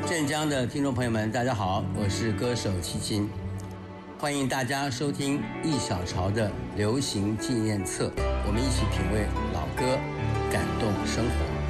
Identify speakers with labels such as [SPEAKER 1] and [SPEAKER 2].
[SPEAKER 1] 镇江的听众朋友们，大家好，我是歌手齐秦，欢迎大家收听易小潮的流行纪念册，我们一起品味老歌，感动生活。